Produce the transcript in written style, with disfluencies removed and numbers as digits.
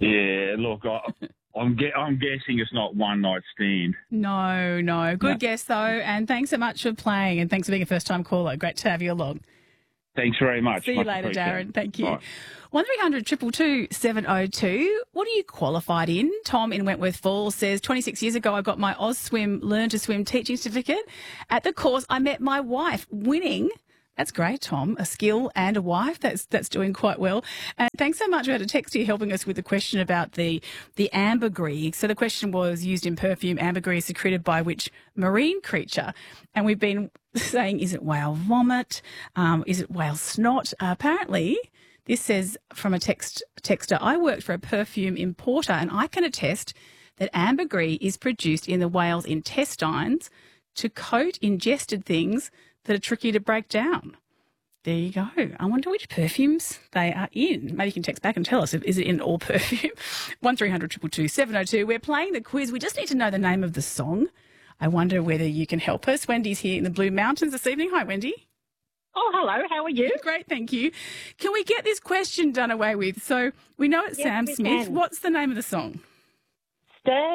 Yeah, look, I'm guessing it's not one night stand. No. Good guess, though. And thanks so much for playing and thanks for being a first-time caller. Great to have you along. Thanks very much. See you Much later, appreciated. Darren. Thank you. Bye. 1300 222 702. What are you qualified in? Tom in Wentworth Falls says, 26 years ago, I got my AusSwim Learn to Swim teaching certificate. At the course, I met my wife, winning. That's great, Tom. A skill and a wife. That's doing quite well. And thanks so much. We had a text here helping us with the question about the ambergris. So the question was, used in perfume, ambergris secreted by which marine creature? And we've been saying, is it whale vomit? Is it whale snot? Apparently, this says from a texter, I worked for a perfume importer and I can attest that ambergris is produced in the whale's intestines to coat ingested things that are tricky to break down. There you go. I wonder which perfumes they are in. Maybe you can text back and tell us, is it in all perfume? 1300 222 702. We're playing the quiz. We just need to know the name of the song. I wonder whether you can help us. Wendy's here in the Blue Mountains this evening. Hi, Wendy. Oh, hello. How are you? Great, thank you. Can we get this question done away with? So we know it's Yes, Sam we Smith. can. What's the name of the song? Stay